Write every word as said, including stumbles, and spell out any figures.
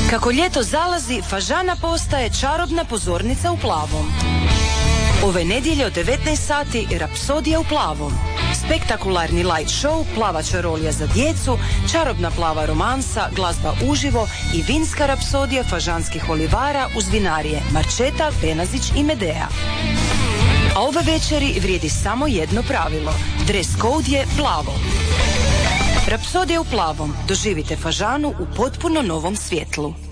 Kako ljeto zalazi, Fažana postaje čarobna pozornica u plavom. Ove nedjelje od devetnaest sati Rapsodija u plavom. Spektakularni light show, plava čarolija za djecu, čarobna plava romansa, glazba uživo i vinska rapsodija fažanskih olivara uz vinarije Marčeta, Benazić i Medea. A ove večeri vrijedi samo jedno pravilo. Dress code je plavo. Rapsodija u plavom. Doživite Fažanu u potpuno novom svjetlu.